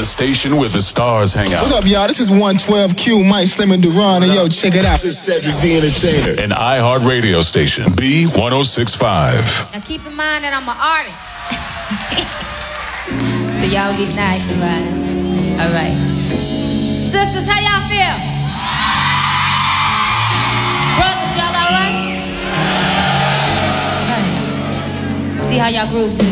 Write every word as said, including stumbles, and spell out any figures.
The station where the stars hang out. What up, y'all? This is one twelve Q, Mike Slim and Duran, and yo, check it out. This is Cedric the Entertainer. An iHeart radio station, B one oh six point five. Now keep in mind that I'm an artist. So y'all be nice about it. All right. Sisters, how y'all feel? Brothers, y'all all right? All right. See how y'all groove to this